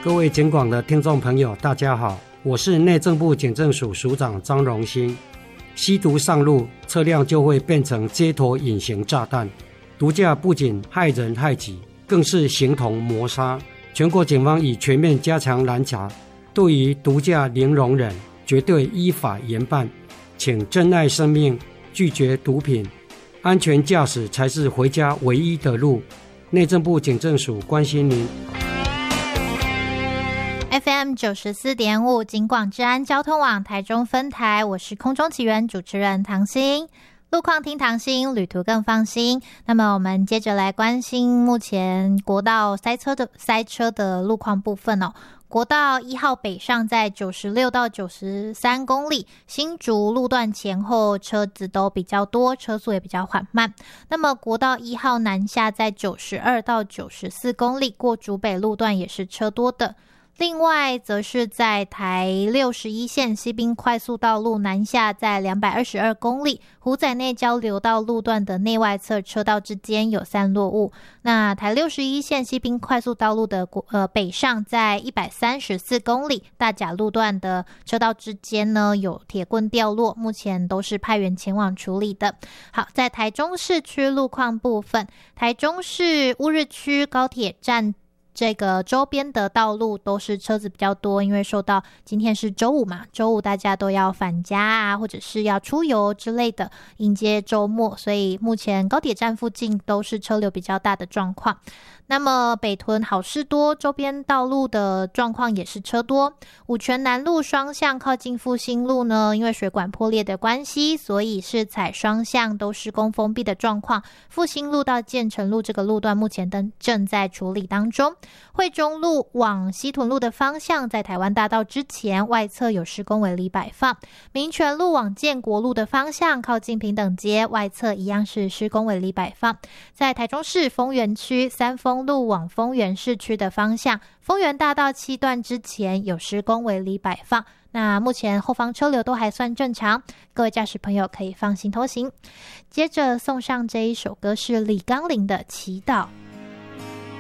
各位警广的听众朋友大家好，我是内政部警政署署长张荣兴。吸毒上路，车辆就会变成街头隐形炸弹，毒驾不仅害人害己，更是形同谋杀。全国警方已全面加强拦查，对于毒驾零容忍，绝对依法严办。请珍爱生命，拒绝毒品，安全驾驶才是回家唯一的路。内政部警政署关心您。 FM 94.5警广治安交通网台中分台，我是空中奇缘主持人唐心。路况听唐心，旅途更放心。那么我们接着来关心目前国道塞车的路况部分哦。国道1号北上在96到93公里，新竹路段前后车子都比较多，车速也比较缓慢。那么国道1号南下在92到94公里，过竹北路段也是车多的。另外则是在台61线西滨快速道路南下在222公里，虎仔内交流道路段的内外侧车道之间有散落物。那台61线西滨快速道路的北上在134公里，大甲路段的车道之间呢有铁棍掉落，目前都是派员前往处理的。好，在台中市区路况部分，台中市乌日区高铁站这个周边的道路都是车子比较多，因为受到今天是周五嘛，周五大家都要返家啊，或者是要出游之类的，迎接周末，所以目前高铁站附近都是车流比较大的状况。那么北屯好事多周边道路的状况也是车多，五权南路双向靠近复兴路呢，因为水管破裂的关系，所以是采双向都施工封闭的状况。复兴路到建成路这个路段目前正在处理当中。惠中路往西屯路的方向，在台湾大道之前外侧有施工围篱摆放。民权路往建国路的方向，靠近平等街外侧一样是施工围篱摆放。在台中市丰原区三丰路往丰原市区的方向，丰原大道7段之前有施工围篱摆放。那目前后方车流都还算正常，各位驾驶朋友可以放心通行。接着送上这一首歌是李刚霖的《祈祷》。